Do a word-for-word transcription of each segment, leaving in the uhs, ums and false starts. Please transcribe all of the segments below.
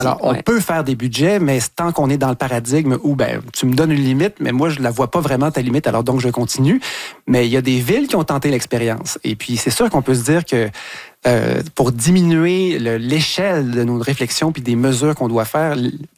Alors, on ouais. peut faire des budgets, mais tant qu'on est dans le paradigme où ben, tu me donnes une limite, mais moi, je la vois pas vraiment ta limite, alors donc je continue. Mais il y a des villes qui ont tenté l'expérience. Et puis, c'est sûr qu'on peut se dire que euh, pour diminuer le, l'échelle de nos réflexions puis des mesures qu'on doit faire,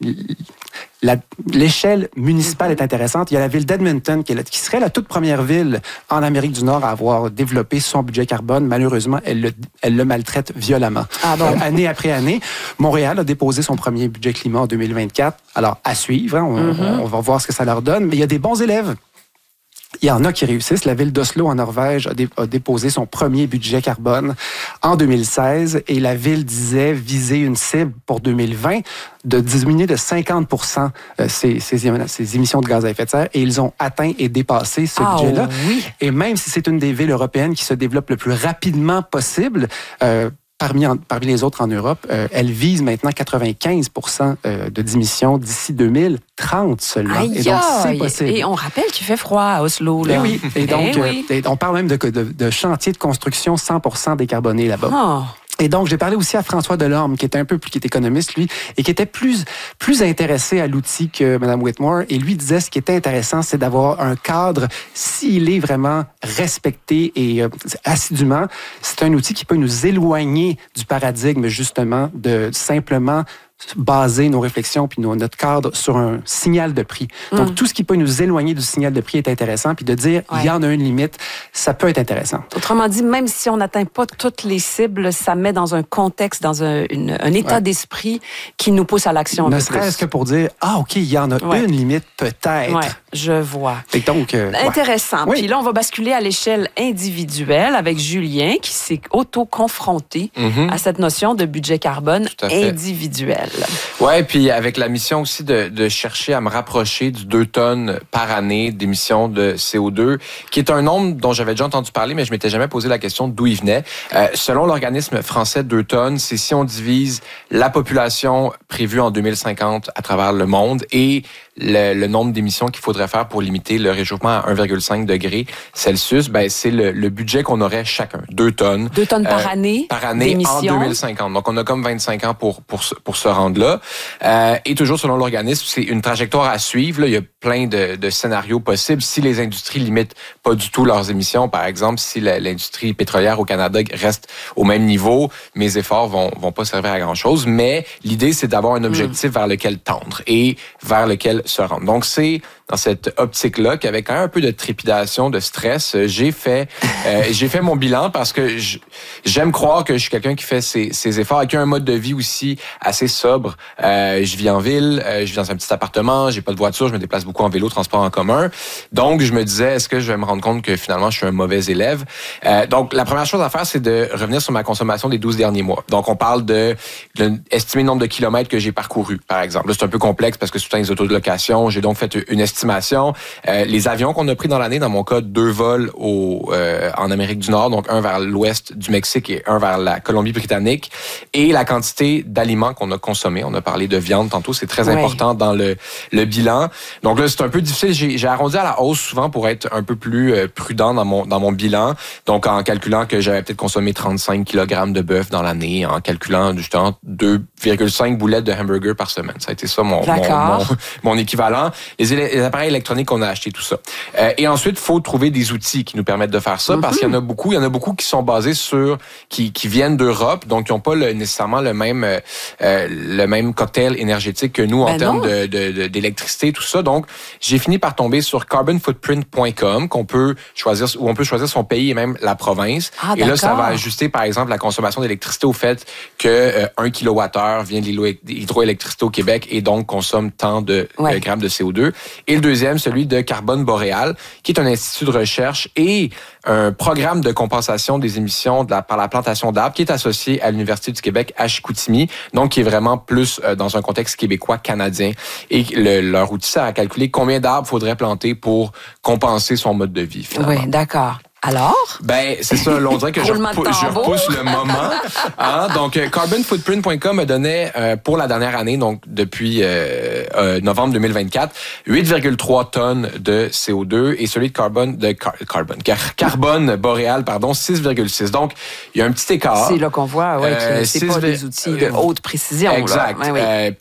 la, l'échelle municipale est intéressante. Il y a la ville d'Edmonton qui, est la, qui serait la toute première ville en Amérique du Nord à avoir développé son budget carbone. Malheureusement, elle le, elle le maltraite violemment. Ah bon? euh, année après année. Montréal a déposé son premier budget climat en deux mille vingt-quatre. Alors, à suivre, hein, on, mm-hmm. on va voir ce que ça leur donne. Mais il y a des bons élèves. Il y en a qui réussissent. La ville d'Oslo, en Norvège, a, dé- a déposé son premier budget carbone en deux mille seize et la ville disait viser une cible pour deux mille vingt de diminuer de cinquante pour cent ses, ses, ses émissions de gaz à effet de serre et ils ont atteint et dépassé ce ah, budget-là. Oui. Et même si c'est une des villes européennes qui se développe le plus rapidement possible, euh, Parmi, en, parmi les autres en Europe, euh, elle vise maintenant quatre-vingt-quinze pour cent euh, de diminution d'ici deux mille trente seulement. Aïe, et donc, c'est possible. Et on rappelle qu'il fait froid à Oslo. Là. Et oui. Et donc, eh oui. euh, et on parle même de, de, de chantiers de construction cent pour cent décarbonés là-bas. Oh. Et donc, j'ai parlé aussi à François Delorme, qui était un peu plus, qui est économiste, lui, et qui était plus, plus intéressé à l'outil que Mme Whitmore. Et lui disait, ce qui était intéressant, c'est d'avoir un cadre, s'il est vraiment respecté et euh, assidûment, c'est un outil qui peut nous éloigner du paradigme, justement, de simplement baser nos réflexions puis nos, notre cadre sur un signal de prix. Donc, mm. tout ce qui peut nous éloigner du signal de prix est intéressant. Puis de dire, ouais. il y en a une limite, ça peut être intéressant. Autrement dit, même si on n'atteint pas toutes les cibles, ça met dans un contexte, dans un, une, un état ouais. d'esprit qui nous pousse à l'action. Ne serait-ce que pour dire, ah, OK, il y en a ouais. une limite, peut-être. Ouais, je vois. Et donc, euh, intéressant. Ouais. Puis là, on va basculer à l'échelle individuelle avec Julien qui s'est auto-confronté mm-hmm. à cette notion de budget carbone individuel. Oui, puis avec la mission aussi de, de chercher à me rapprocher du deux tonnes par année d'émissions de C O deux, qui est un nombre dont j'avais déjà entendu parler, mais je m'étais jamais posé la question d'où il venait. Euh, selon l'organisme français deux tonnes, c'est si on divise la population prévue en deux mille cinquante à travers le monde et le, le nombre d'émissions qu'il faudrait faire pour limiter le réchauffement à un virgule cinq degré Celsius, ben c'est le, le budget qu'on aurait chacun, deux tonnes. Deux tonnes par euh, année Par année d'émissions. En deux mille cinquante. Donc, on a comme vingt-cinq ans pour, pour, pour se rendre là. Euh, et toujours selon l'organisme, c'est une trajectoire à suivre. Là, il y a plein de, de scénarios possibles. Si les industries limitent pas du tout leurs émissions, par exemple, si la, l'industrie pétrolière au Canada reste au même niveau, mes efforts vont, vont pas servir à grand-chose. Mais l'idée, c'est d'avoir un objectif mmh. vers lequel tendre et vers lequel se rendre. Donc, c'est dans cette optique-là qu'avec quand même un peu de trépidation, de stress, j'ai fait euh, j'ai fait mon bilan parce que je, j'aime croire que je suis quelqu'un qui fait ses, ses efforts et qui a un mode de vie aussi assez sobre. Euh, je vis en ville, euh, je vis dans un petit appartement, j'ai pas de voiture, je me déplace beaucoup en vélo, transport en commun. Donc, je me disais, est-ce que je vais me rendre compte que finalement, je suis un mauvais élève? Euh, donc, la première chose à faire, c'est de revenir sur ma consommation des douze derniers mois. Donc, on parle de, de estimer le nombre de kilomètres que j'ai parcouru, par exemple. Là, c'est un peu complexe parce que c'est tout le temps les autos de location. J'ai donc fait une estimation. Euh, les avions qu'on a pris dans l'année, dans mon cas, deux vols au, euh, en Amérique du Nord, donc un vers l'ouest du Mexique et un vers la Colombie-Britannique, et la quantité d'aliments qu'on a consommés. On a parlé de viande tantôt, c'est très ouais. important dans le, le bilan. Donc là, c'est un peu difficile. J'ai, j'ai arrondi à la hausse souvent pour être un peu plus euh, prudent dans mon, dans mon bilan. Donc, en calculant que j'avais peut-être consommé trente-cinq kilogrammes de bœuf dans l'année, en calculant justement deux virgule cinq boulettes de hamburger par semaine. Ça a été ça mon, mon, mon, mon équivalent. Les, les appareils électroniques qu'on a achetés, tout ça. Euh, et ensuite, il faut trouver des outils qui nous permettent de faire ça, mm-hmm. parce qu'il y en a beaucoup. Il y en a beaucoup qui sont basés sur, qui, qui viennent d'Europe, donc qui n'ont pas le, nécessairement le même, euh, le même cocktail énergétique que nous en ben termes de, de, de, d'électricité, tout ça. Donc, j'ai fini par tomber sur carbon footprint point com, qu'on peut choisir, où on peut choisir son pays et même la province. Ah, et là, ça va ajuster, par exemple, la consommation d'électricité au fait que euh, un kilowattheure vient de l'hydroélectricité au Québec et donc consomme tant de ouais. euh, grammes de C O deux. Et le deuxième, celui de Carbone Boréal, qui est un institut de recherche et un programme de compensation des émissions de la, par la plantation d'arbres qui est associé à l'Université du Québec à Chicoutimi, donc qui est vraiment plus euh, dans un contexte québécois-canadien. Et le, leur outil, ça a calculé combien d'arbres faudrait planter pour compenser son mode de vie, finalement. Oui, d'accord. Alors? Ben, c'est ça. Là, on dirait que je, repou- je repousse le moment. Hein? Donc, euh, carbon footprint point com me donnait, euh, pour la dernière année, donc depuis euh, euh, novembre deux mille vingt-quatre, huit virgule trois tonnes de C O deux et celui de carbone, de car- carbone, car- carbone boréal, pardon, six virgule six. Donc, il y a un petit écart. C'est là qu'on voit, ouais, que euh, c'est six, pas des outils de haute précision. Exact. Là. Ouais, oui. euh,